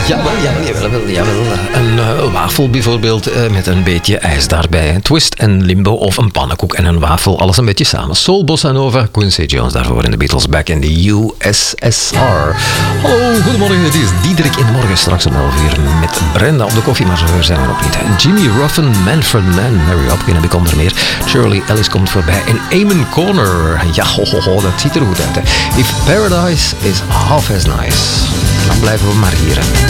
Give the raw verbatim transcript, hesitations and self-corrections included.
Jawel, jawel, jawel, jawel. Een uh, wafel bijvoorbeeld uh, met een beetje ijs daarbij. Een twist en limbo of een pannenkoek en een wafel. Alles een beetje samen. Soul, bossa nova, Quincy Jones daarvoor in de Beatles back in the U S S R. Hallo, goedemorgen. Het is Diederik in de morgen. Straks om elf uur met Brenda op de koffie, maar zover zijn we nog niet. Jimmy Ruffin, Manfred Mann, Mary Hopkin heb ik onder meer. Shirley Ellis komt voorbij en Eamon Corner. Ja, ho, ho, ho, dat ziet er goed uit. Hè. If Paradise is half as nice, dan blijven we maar hier.